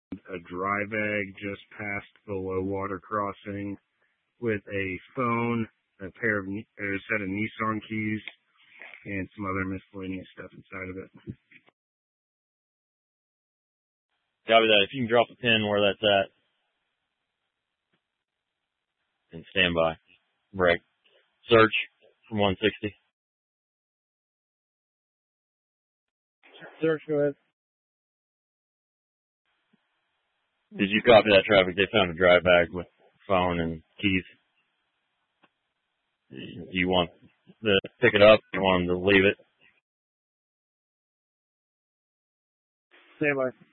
a dry bag just past the low water crossing with a phone, a set of Nissan keys, and some other miscellaneous stuff inside of it. Copy that. If you can drop a pin where that's at, and stand by. Break. Search from 160. Search, go ahead. Did you copy that traffic? They found a dry bag with phone and keys. Do you want to pick it up? Do you want them to leave it? Stand by.